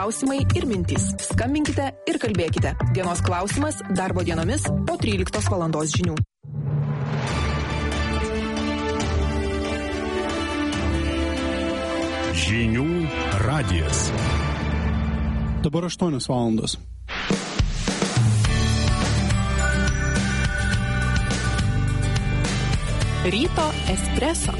Klausimai ir mintys. Skambinkite ir kalbėkite. Dienos klausimas darbo dienomis po 13 valandos žinių. Žinių radijas. Dabar 8 valandos. Ryto espreso.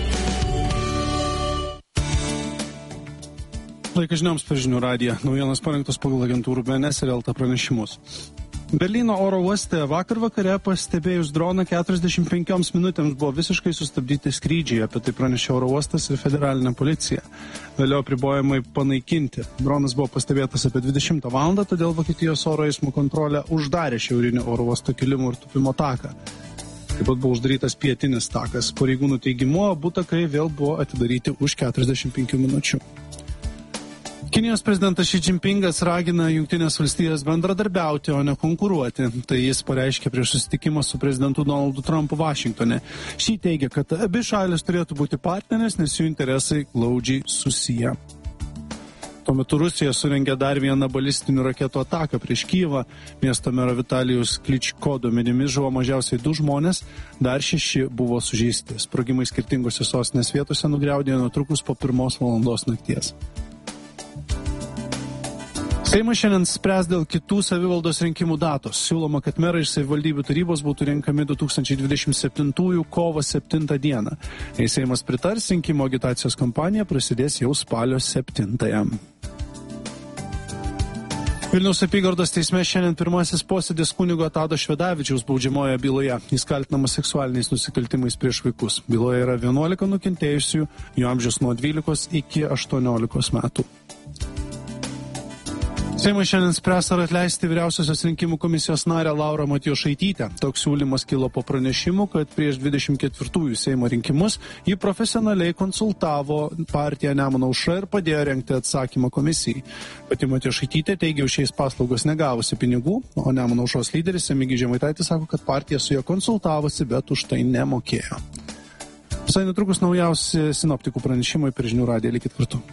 Laikas žinioms per Žinių radiją. Naujienos parengtos pagal agentūrų BNS ir LT pranešimus. Berlyno oro uoste vakar vakare pastebėjus droną 45 minutėms buvo visiškai sustabdyti skrydžiai. Apie tai pranešė oro uostas ir federalinė policija. Vėliau apribojimai panaikinti. Dronas buvo pastebėtas apie 20 valandą, todėl Vokietijos oro eismo kontrolė uždarė šiaurinį oro uosto kilimų ir tupimo taką. Taip pat buvo uždarytas pietinis takas. Pareigūnų teigimu, abu takai vėl buvo atidaryti už 45 minučių. Kinijos prezidentas Xi Jinpingas ragina Jungtinės valstijas bendradarbiauti, o ne konkuruoti. Tai jis pareiškė prieš susitikimą su prezidentu Donaldu Trumpu Vašingtone. Xi teigia, kad abi šalis turėtų būti partnerės, nes jų interesai glaudžiai susiję. Tuo metu Rusija surengė dar vieną balistinių raketų ataką prieš Kyjivą. Miesto mero Vitalijus Kličko duomenimis žuvo mažiausiai 2 žmonės, dar 6 buvo sužeisti. Sprogimai skirtingose sostinės vietose nugriaudėjo netrukus po 1 valandos nakties. Seimas šiandien spręs dėl kitų savivaldos rinkimų datos. Siūloma, kad merai iš savivaldybių tarybos būtų renkami 2027 kovo 7 dieną. Jei Seimas pritars, rinkimų agitacijos kampanija prasidės jau spalio 7. Vilniaus apygardos teisme šiandien pirmasis posėdis kunigo Tado Švedavičiaus baudžiamojoje byloje. Jis kaltinamas seksualiniais nusikaltimais prieš vaikus. Byloje yra 11 nukentėjusių, jų amžius nuo 12 iki 18 metų. Seimas šiandien spręs ar atleisti vyriausiosios rinkimų komisijos narę Laurą Matjošaitytę. Toks siūlymas kilo po pranešimų, kad prieš 24-ųjų Seimo rinkimus ji profesionaliai konsultavo partiją Nemuno aušra ir padėjo rengti atsakymą komisijai. Pati Matjošaitytė teigia už šiais paslaugos negavusi pinigų, o Nemuno aušros lyderis Remigijus Žemaitaitis sako, kad partija su juo konsultavosi, bet už tai nemokėjo. Visai netrukus naujausi sinoptikų pranešimai per Žinių radiją, likit kartu.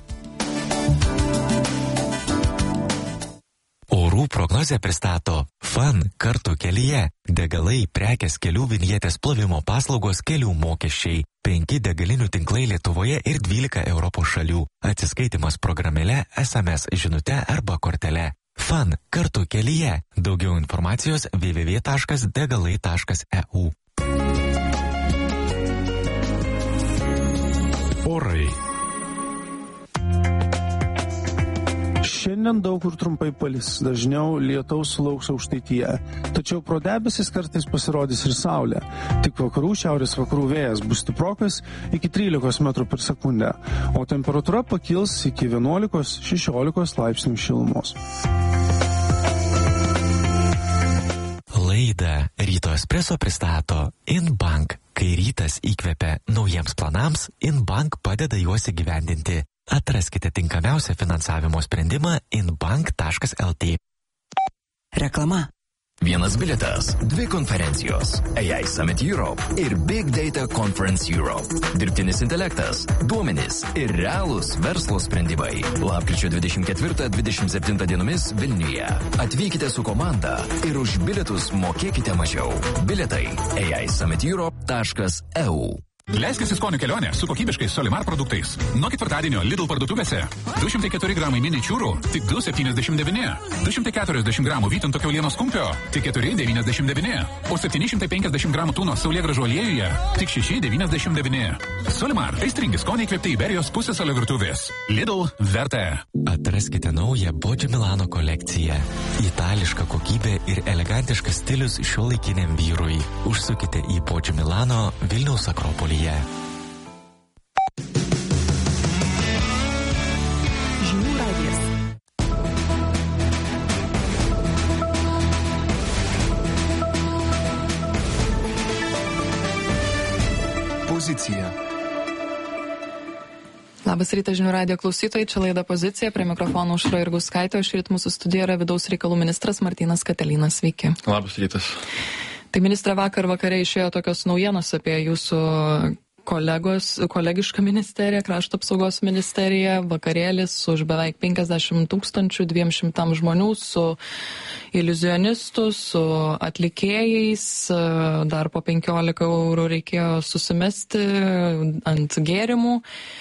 Orų prognozę pristato FAN kartu kelyje. Degalai, prekės, kelių vinjetės, plovimo paslaugos, kelių mokesčiai. 5 degalinių tinklai Lietuvoje ir 12 Europos šalių. Atsiskaitimas programėle, SMS žinute arba kortele. FAN kartu kelyje. Daugiau informacijos www.degalai.eu. Orai. Šiandien daug kur trumpai palis, dažniau lietaus sulauks aukštaityje. Tačiau pro debesis kartais pasirodys ir saulė. Tik vakarų šiaurės vakarų vėjas bus stiprokas iki 13 metrų per sekundę, o temperatūra pakils iki 11-16 laipsnių šilumos. Laidą Ryto espreso pristato InBank. Kai rytas įkvepia naujiems planams, InBank padeda juos įgyvendinti. Atraskite tinkamiausią finansavimo sprendimą inbank.lt. Reklama. 1 bilietas, 2 konferencijos – AI Summit Europe ir Big Data Conference Europe. Dirbtinis intelektas, duomenys ir realūs verslo sprendimai. Lapkričio 24-27 dienomis Vilniuje. Atvykite su komanda ir už bilietus mokėkite mažiau. Bilietai AISummitEurope.eu. Leiskis į skonių kelionę su kokybiškais Solimar produktais. Nuo ketvirtadienio Lidl parduotuvėse 204 gramai miničiūrų tik 2,79. 240 gramų vytinto kiaulienos kumpio tik 4,99. O 750 gramų tūno saulėgrąžų aliejuje tik 6,99. Solimar – aistringi skoniai įkvėpti Iberijos pusėsalio virtuvės. Lidl verta. Atraskite naują Boggio Milano kolekciją. Itališka kokybė ir elegantiškas stilius šiuolaikiniam vyrui. Užsukite į Boggio Milano Vilniaus Akropolį. Žinių radijas. Pozicija. Labas rytas Žinių radijo klausytojai, čia laida Pozicija, prie mikrofono Aušra Jurgauskaitė, o šįryt mūsų studijoje yra vidaus reikalų ministras Martynas Katelynas. Sveiki. Labas rytas. Tai ministrė, vakar vakare išėjo tokios naujienos apie jūsų kolegiška ministerija, krašto apsaugos ministerija, vakarėlis už beveik 50 200 žmonių su iliuzionistų, su atlikėjais, dar po 15 eurų reikėjo susimesti ant gėrimų.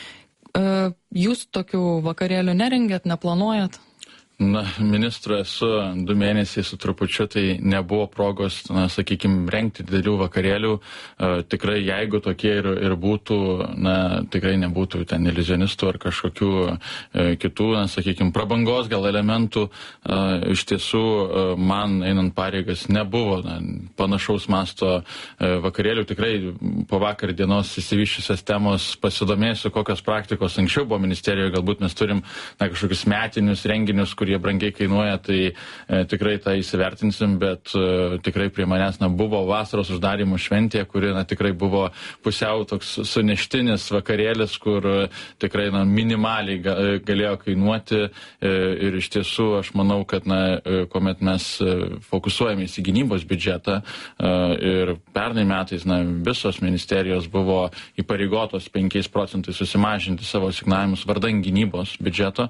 Jūs tokių vakarėlių nerengėt, neplanuojat? Na, ministru esu 2 mėnesiai su trupučiu, tai nebuvo progos, sakykime, rengti didelių vakarėlių. Tikrai, jeigu tokie ir būtų, tikrai nebūtų ten iliuzionistų ar kažkokių kitų, sakykime, prabangos gal elementų. Iš tiesų, man einant pareigas nebuvo panašaus masto vakarėlių. Tikrai po vakar dienos įsivyščiusios temos pasidomėsiu, kokios praktikos anksčiau buvo ministerijoje. Galbūt mes turim kažkokius metinius renginius, kurie brangiai kainuoja, tai tikrai tą įsivertinsim, bet tikrai prie manęs buvo vasaros uždarymo šventė, kuri tikrai buvo pusiau toks suneštinis vakarėlis, kur tikrai minimaliai galėjo kainuoti ir iš tiesų aš manau, kad kuomet mes fokusuojamės į gynybos biudžetą ir pernai metais visos ministerijos buvo įpareigotos 5% susimažinti savo asignavimus vardan gynybos biudžeto,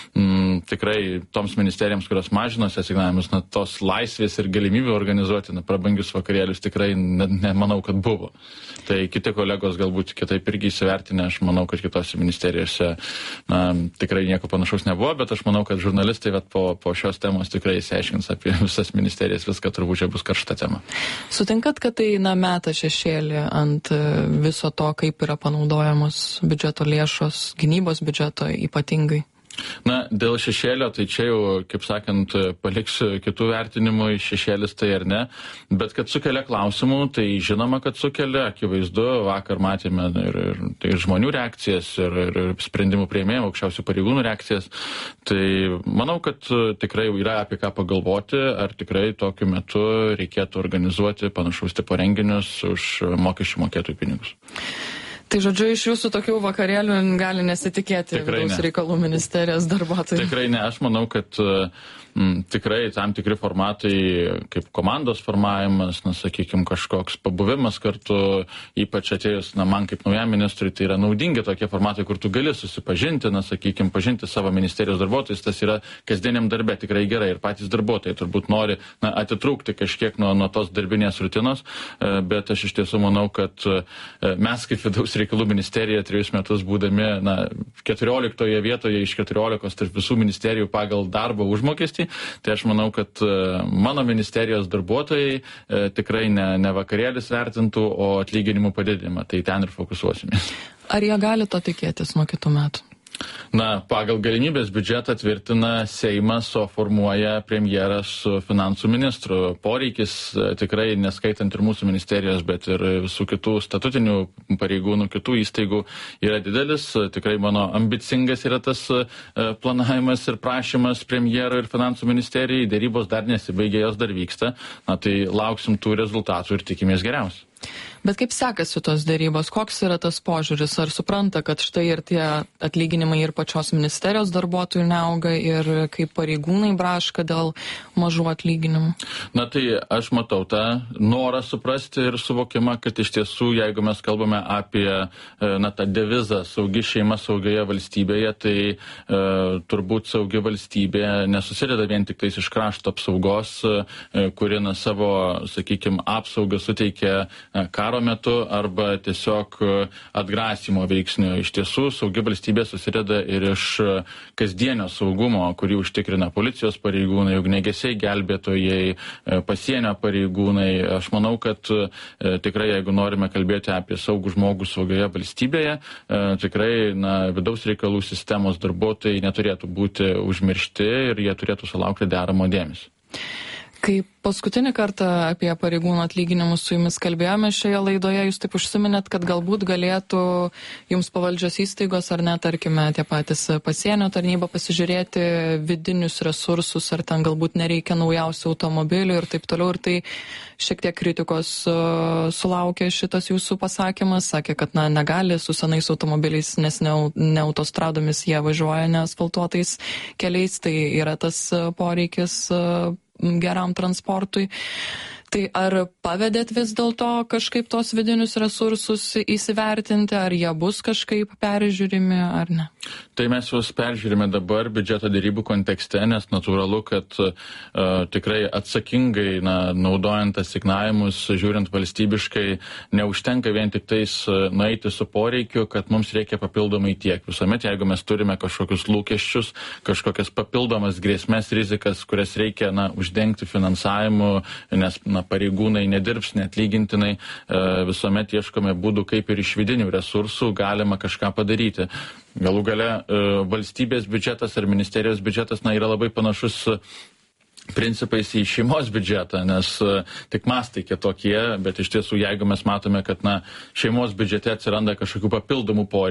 tikrai toms ministerijoms, kurios mažinosi asignavimus, tos laisvės ir galimybių organizuoti prabangius vakarėlius tikrai nemanau, kad buvo. Tai kiti kolegos galbūt kitaip irgi įsivertinę, aš manau, kad kitose ministerijose tikrai nieko panašaus nebuvo, bet aš manau, kad žurnalistai po šios temos tikrai įsiaiškins apie visas ministerijas, viską turbūt čia bus karšta tema. Sutinkat, kad tai meta šešėlį ant viso to, kaip yra panaudojamos biudžeto lėšos, gynybos biudžeto ypatingai? Dėl šešėlio, tai čia jau, kaip sakant, paliksiu kitų vertinimų, šešėlis tai ar ne, bet kad sukelia klausimų, tai žinoma, kad sukelia, akivaizdu, vakar matėme ir žmonių reakcijas, ir sprendimų priėmėjų, aukščiausių pareigūnų reakcijas, tai manau, kad tikrai yra apie ką pagalvoti, ar tikrai tokiu metu reikėtų organizuoti panašaus tipo renginius už mokesčių mokėtojų pinigus. Tai žodžiu, iš jūsų tokių vakarėlių gali nesitikėti vidaus reikalų ministerijos darbuotojai. Tikrai ne, aš manau, kad tikrai tam tikri formatai, kaip komandos formavimas, sakykime, kažkoks pabuvimas kartu, ypač atėjus, man kaip naujam ministrui, tai yra naudingi tokie formatai, kur tu gali susipažinti, sakykime, pažinti savo ministerijos darbuotojus, tas yra kasdieniam darbe tikrai gerai ir patys darbuotojai turbūt nori atitrūkti kažkiek nuo tos darbinės rutinos, bet aš iš tiesų manau, kad mes kaip vidaus reikalų ministerija 3 metus būdami 14 vietoje iš 14 tarp visų ministerijų pagal darbo užmokestį, tai aš manau, kad mano ministerijos darbuotojai tikrai ne vakarėlis vertintų, o atlyginimų padidinimą. Tai ten ir fokusuosimės. Ar jie gali to tikėtis nuo kitų metų? Pagal galimybės biudžetą tvirtina Seimas, o formuoja premjeras su finansų ministru. Poreikis tikrai, neskaitant ir mūsų ministerijos, bet ir visų kitų statutinių pareigūnų, kitų įstaigų, yra didelis. Tikrai mano ambicingas yra tas planavimas ir prašymas premjero ir finansų ministerijai. Dėrybos dar nesibaigė, jos dar vyksta. Tai lauksim tų rezultatų ir tikimės geriausių. Bet kaip sekasi tos dėrybos? Koks yra tas požiūris? Ar supranta, kad štai ir tie atlyginimai ir pačios ministerijos darbuotojų neauga ir kaip pareigūnai braška dėl mažų atlyginimų? Tai aš matau tą norą suprasti ir suvokimą, kad iš tiesų, jeigu mes kalbame apie tą devizą saugi šeima saugioje valstybėje, tai turbūt saugi valstybė nesusideda vien tik tais iš krašto apsaugos, kuri savo, sakykime, apsaugą suteikia karo metu arba tiesiog atgrasymo veiksnių. Iš tiesų, saugi valstybė susideda ir iš kasdienio saugumo, kurį užtikrina policijos pareigūnai, ugniagesiai gelbėtojai, pasienio pareigūnai. Aš manau, kad tikrai, jeigu norime kalbėti apie saugų žmogų saugioje valstybėje, tikrai vidaus reikalų sistemos darbuotojai neturėtų būti užmiršti ir jie turėtų sulaukti deramo dėmesio. Kai paskutinį kartą apie pareigūnų atlyginimus su jumis kalbėjome šioje laidoje, jūs taip užsiminėt, kad galbūt galėtų jums pavaldžios įstaigos ar net, tarkime, tie patys pasienio tarnyba pasižiūrėti vidinius resursus, ar ten galbūt nereikia naujausių automobilių ir taip toliau. Ir tai šiek tiek kritikos sulaukė šitas jūsų pasakymas. Sakė, kad negali su senais automobiliais, nes ne autostradomis jie važiuoja, ne asfaltuotais keliais. Tai yra tas poreikis geram transportui. Tai ar pavedėt vis dėlto kažkaip tos vidinius resursus įsivertinti, ar jie bus kažkaip peržiūrimi, ar ne? Tai mes juos peržiūrime dabar biudžeto dėrybų kontekste, nes natūralu, kad tikrai atsakingai naudojant asignavimus, žiūrint valstybiškai, neužtenka vien tik tais nueiti su poreikiu, kad mums reikia papildomai tiek. Visuomet, jeigu mes turime kažkokius lūkesčius, kažkokias papildomas grėsmės rizikas, kurias reikia uždengti finansavimu, nes pareigūnai nedirbs neatlygintinai, visuomet ieškome būdų, kaip ir iš vidinių resursų galima kažką padaryti. Galų gale valstybės biudžetas ar ministerijos biudžetas yra labai panašus principais į šeimos biudžetą, nes tik mastai kitokie, bet iš tiesų, jeigu mes matome, kad šeimos biudžete atsiranda kažkokių papildomų poreikių,